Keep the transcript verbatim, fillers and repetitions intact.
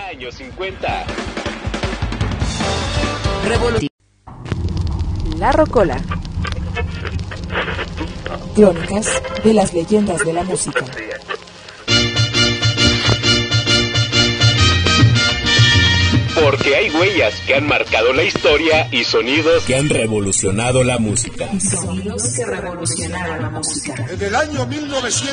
Años cincuenta. Revolución. La Rocola. Crónicas de las leyendas de la música. Porque hay huellas que han marcado la historia y sonidos que han revolucionado la música. Y sonidos que revolucionaron la música. En el año mil novecientos